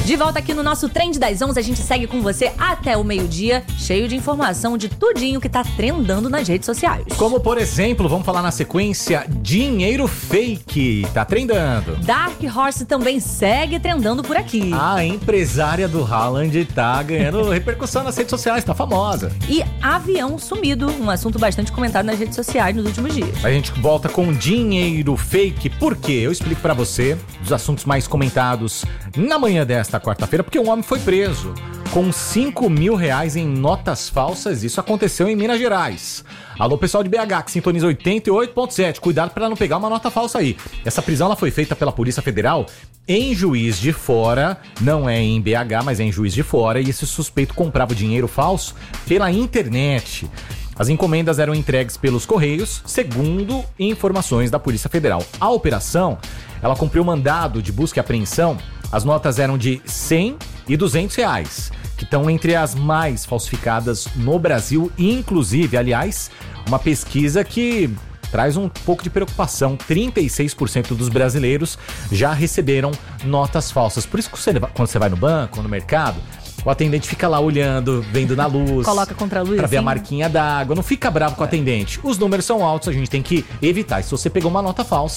De volta aqui no nosso Trend das 11, a gente segue com você até o meio-dia, cheio de informação de tudinho que tá trendando nas redes sociais. Como, por exemplo, vamos falar na sequência, dinheiro fake, tá trendando. Dark Horse também segue trendando por aqui. A empresária do Haaland tá ganhando repercussão nas redes sociais, tá famosa. E avião sumido, um assunto bastante comentado nas redes sociais nos últimos dias. A gente volta com dinheiro fake, por quê? Eu explico pra você os assuntos mais comentados na manhã desta quarta-feira, porque um homem foi preso com R$5 mil em notas falsas. Isso aconteceu em Minas Gerais. Alô, pessoal de BH, que sintoniza 88.7. Cuidado para não pegar uma nota falsa aí. Essa prisão ela foi feita pela Polícia Federal em Juiz de Fora. Não é em BH, mas é em Juiz de Fora. E esse suspeito comprava dinheiro falso pela internet. As encomendas eram entregues pelos Correios, segundo informações da Polícia Federal. A operação, ela cumpriu mandado de busca e apreensão. As notas eram de R$100 e R$200, que estão entre as mais falsificadas no Brasil. Inclusive, aliás, uma pesquisa que traz um pouco de preocupação. 36% dos brasileiros já receberam notas falsas. Por isso que quando você vai no banco, no mercado, o atendente fica lá olhando, vendo na luz. Coloca contra a luz, pra ver assim. a marquinha d'água. Não fica bravo com o atendente. Os números são altos, a gente tem que evitar. E se você pegou uma nota falsa,